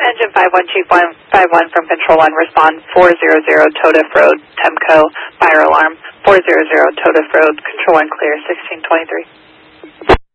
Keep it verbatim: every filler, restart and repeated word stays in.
Engine five one two five one from Control one, respond four hundred Totiff Road, Temco, fire alarm, four hundred Totiff Road, Control one clear, sixteen twenty-three.